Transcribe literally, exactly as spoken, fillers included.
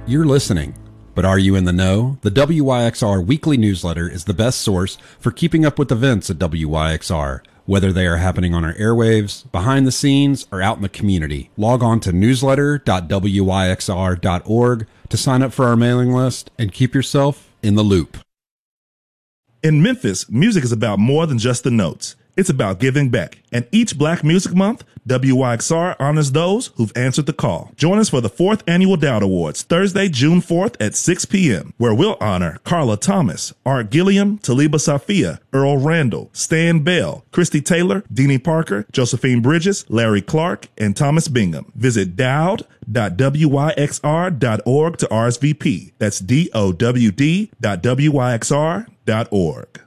You're listening, but are you in the know? The W Y X R weekly newsletter is the best source for keeping up with events at W Y X R, whether they are happening on our airwaves, behind the scenes, or out in the community. Log on to newsletter dot w y x r dot org to sign up for our mailing list and keep yourself in the loop. In Memphis, music is about more than just the notes. It's about giving back. And each Black Music Month, W Y X R honors those who've answered the call. Join us for the fourth Annual Dowd Awards, Thursday, June fourth at six p.m., where we'll honor Carla Thomas, Art Gilliam, Taliba Safia, Earl Randall, Stan Bell, Christy Taylor, Deanie Parker, Josephine Bridges, Larry Clark, and Thomas Bingham. Visit dowd dot w y x r dot org to R S V P. That's D O W D dot W Y X R dot org.